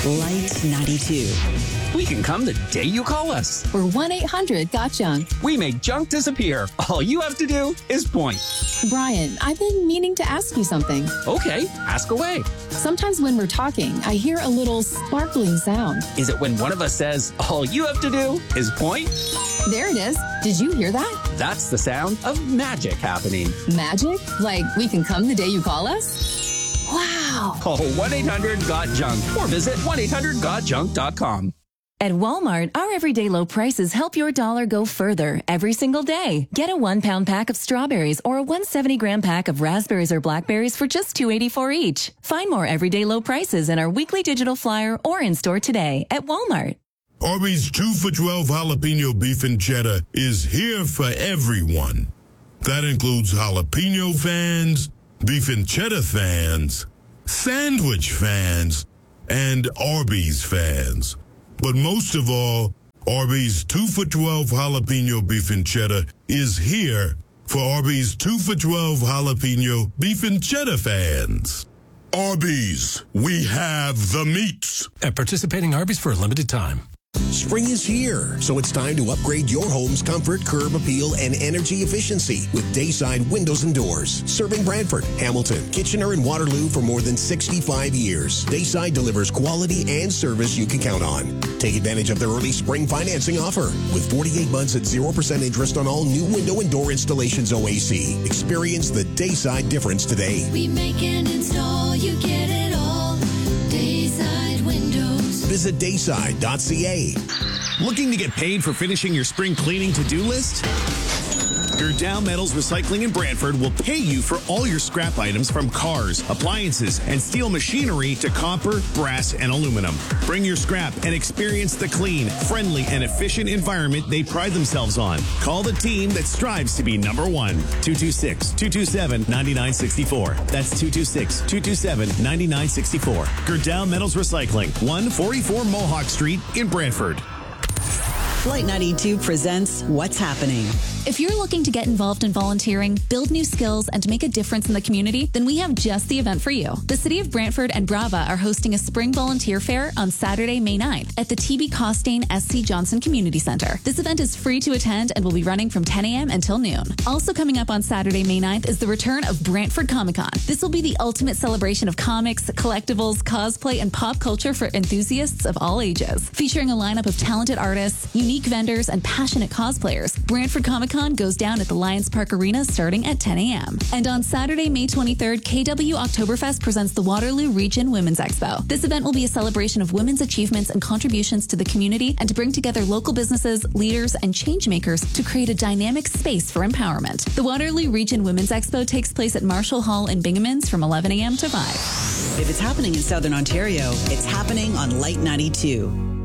Light 92. We can come the day you call us. We're 1-800-GOT-JUNK. We make junk disappear. All you have to do is point. Brian, I've been meaning to ask you something. Okay, ask away. Sometimes when we're talking, I hear a little sparkling sound. Is it when one of us says, all you have to do is point? There it is. Did you hear that? That's the sound of magic happening. Magic? Like we can come the day you call us? Wow. Call 1-800-GOT-JUNK or visit 1-800-GOT-JUNK.com. At Walmart, our everyday low prices help your dollar go further every single day. Get a 1-pound pack of strawberries or a 170-gram pack of raspberries or blackberries for just $2.84 each. Find more everyday low prices in our weekly digital flyer or in-store today at Walmart. Arby's 2 for $12 jalapeno beef and cheddar is here for everyone. That includes jalapeno fans, beef and cheddar fans, sandwich fans, and Arby's fans. But most of all, Arby's 2 for $12 jalapeno beef and cheddar is here for Arby's 2 for $12 jalapeno beef and cheddar fans. Arby's, we have the meats. At participating Arby's for a limited time. Spring is here, so it's time to upgrade your home's comfort, curb appeal, and energy efficiency with Dayside Windows and Doors. Serving Brantford, Hamilton, Kitchener, and Waterloo for more than 65 years. Dayside delivers quality and service you can count on. Take advantage of their early spring financing offer with 48 months at 0% interest on all new window and door installations OAC. Experience the Dayside difference today. We make and install, you get it all. Dayside Windows. Visit dayside.ca. Looking to get paid for finishing your spring cleaning to-do list? Gerdau Metals Recycling in Brantford will pay you for all your scrap items from cars, appliances, and steel machinery to copper, brass, and aluminum. Bring your scrap and experience the clean, friendly, and efficient environment they pride themselves on. Call the team that strives to be number one. 226-227-9964. That's 226-227-9964. Gerdau Metals Recycling, 144 Mohawk Street in Brantford. Light 92 presents What's Happening. If you're looking to get involved in volunteering, build new skills, and make a difference in the community, then we have just the event for you. The City of Brantford and Brava are hosting a spring volunteer fair on Saturday, May 9th at the T.B. Costain S.C. Johnson Community Center. This event is free to attend and will be running from 10 a.m. until noon. Also coming up on Saturday, May 9th is the return of Brantford Comic-Con. This will be the ultimate celebration of comics, collectibles, cosplay, and pop culture for enthusiasts of all ages. Featuring a lineup of talented artists, unique vendors, and passionate cosplayers, Brantford Comic-Con goes down at the Lions Park Arena starting at 10 a.m. And on Saturday, May 23rd, KW Oktoberfest presents the Waterloo Region Women's Expo. This event will be a celebration of women's achievements and contributions to the community and to bring together local businesses, leaders, and change makers to create a dynamic space for empowerment. The Waterloo Region Women's Expo takes place at Marshall Hall in Bingamans from 11 a.m. to 5. If it's happening in Southern Ontario, it's happening on Light 92.